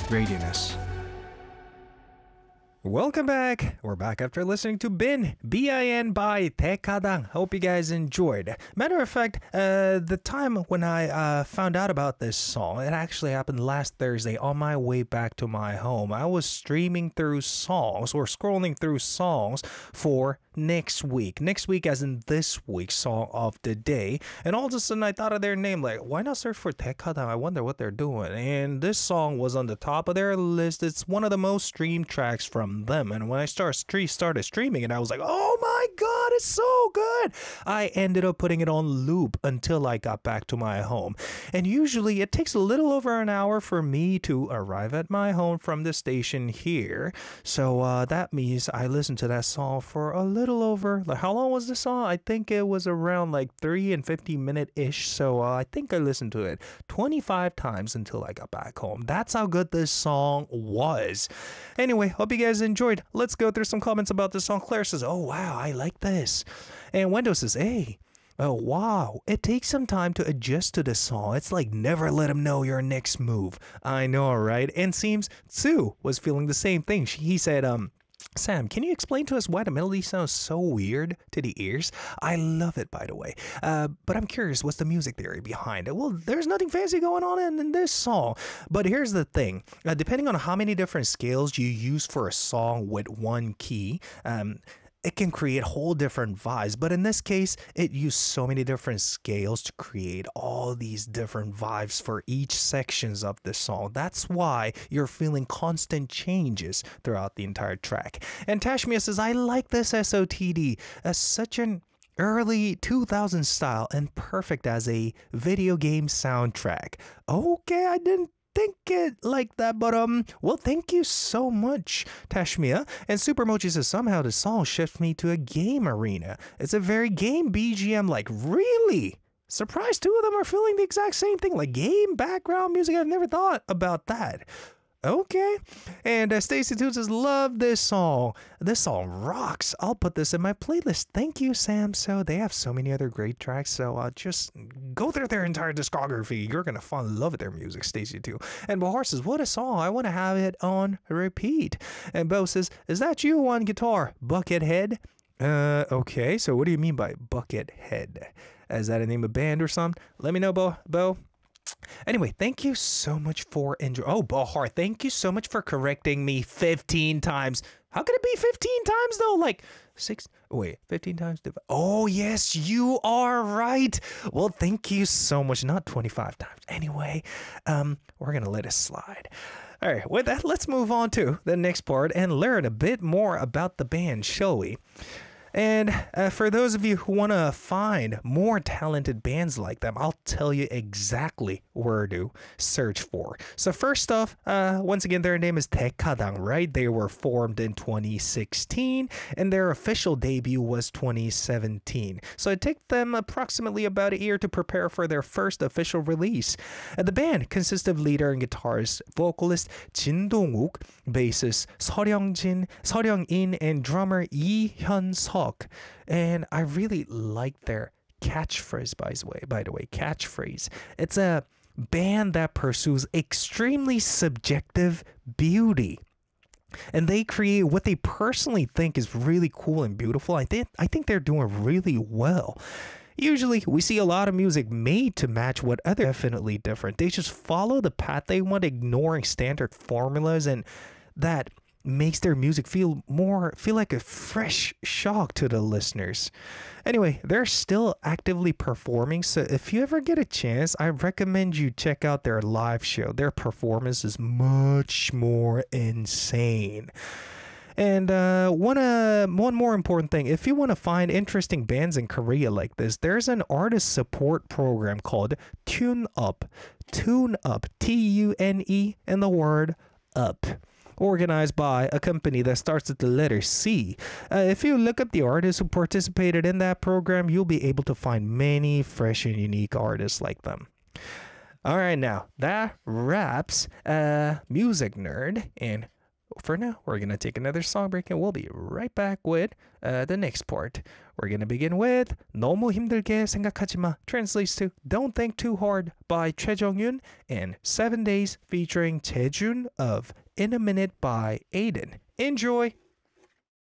Radianess. Welcome back. We're back after listening to Bin, B-I-N by Taekadang. Hope you guys enjoyed. Matter of fact, the time when I found out about this song, it actually happened last Thursday on my way back to my home. I was streaming through songs or scrolling through songs for next week. Next week as in this week's song of the day. And all of a sudden I thought of their name, like, why not search for Taekadang? I wonder what they're doing. And this song was on the top of their list. It's one of the most streamed tracks from them. And when I started streaming it, I was like, oh my god, it's so good. I ended up putting it on loop until I got back to my home. And usually it takes a little over an hour for me to arrive at my home from the station here. So that means I listened to that song for a little over, like, how long was the song? I think it was around like 3 and 50 minute ish. So I think I listened to it 25 times until I got back home. That's how good this song was. Anyway, hope you guys enjoyed. Let's go through some comments about this song. Claire says, oh wow, I like this. And Wendo says, hey, oh wow, it takes some time to adjust to the song. It's like never let him know your next move. I know, right? And seems Tsu was feeling the same thing. He said, Sam, can you explain to us why the melody sounds so weird to the ears? I love it, by the way. But I'm curious, what's the music theory behind it? Well, there's nothing fancy going on in this song. But here's the thing. Depending on how many different scales you use for a song with one key, it can create whole different vibes. But in this case, it used so many different scales to create all these different vibes for each sections of the song. That's why you're feeling constant changes throughout the entire track. And Tashmia says, I like this SOTD as such an early 2000s style and perfect as a video game soundtrack. Okay, I didn't think it like that, but well, thank you so much, Tashmia. And Super Mochi says, somehow the song shifts me to a game arena. It's a very game BGM, like, really? Surprised two of them are feeling the exact same thing, like game background music. I've never thought about that. Okay. And Stacy Toon says, love this song. This song rocks. I'll put this in my playlist. Thank you, Sam. So they have so many other great tracks. So just go through their entire discography. You're going to fall in love with their music, Stacy too. And Bahar says, what a song. I want to have it on repeat. And Bo says, is that you on guitar, Buckethead? Okay. So what do you mean by Buckethead? Is that a name of band or something? Let me know, Bo. Anyway, thank you so much for Oh, Bahar, thank you so much for correcting me 15 times. How could it be 15 times though? Like 15 times? Oh, yes, you are right. Well, thank you so much. Not 25 times. Anyway, we're going to let it slide. All right, with that, let's move on to the next part and learn a bit more about the band, shall we? And for those of you who want to find more talented bands like them, I'll tell you exactly where to search for. So first off, once again, their name is Taekadang, right? They were formed in 2016 and their official debut was 2017. So it took them approximately about a year to prepare for their first official release. The band consists of leader and guitarist, vocalist Jin Dong-wook, bassist Seoryung-in, and drummer Lee Hyun-seok. And I really like their catchphrase, by the way, catchphrase. It's a band that pursues extremely subjective beauty. And they create what they personally think is really cool and beautiful. I think they're doing really well. Usually, we see a lot of music made to match what other definitely different. They just follow the path they want, ignoring standard formulas, and that makes their music feel like a fresh shock to the listeners. Anyway, they're still actively performing, so if you ever get a chance, I recommend you check out their live show. Their performance is much more insane. And one more important thing, if you want to find interesting bands in Korea like this, there's an artist support program called Tune Up. Tune Up, T-U-N-E, and the word up. Organized by a company that starts with the letter C. If you look up the artists who participated in that program, you'll be able to find many fresh and unique artists like them. All right, now that wraps Music Nerd, and For now, we're going to take another song break and we'll be right back with the next part. We're going to begin with 너무 힘들게 생각하지 마. Translates to Don't Think Too Hard by Choi Jong-un and 7 Days featuring Taejun of In a Minute by Aiden. Enjoy!